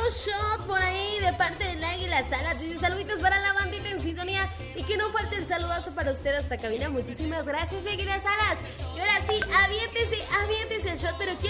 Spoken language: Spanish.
shot por ahí de parte del Águila Salas. Dice saluditos para la bandita en sintonía y que no falte el saludazo para usted hasta cabina. Muchísimas gracias, Águila Salas. Y ahora sí, aviéntese el shot, pero